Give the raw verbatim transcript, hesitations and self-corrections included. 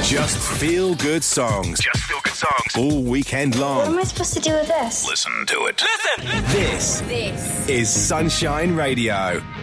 Just feel good songs. Just feel good songs. All weekend long. What am I supposed to do with this? Listen to it. Listen! This, This is Sunshine Radio.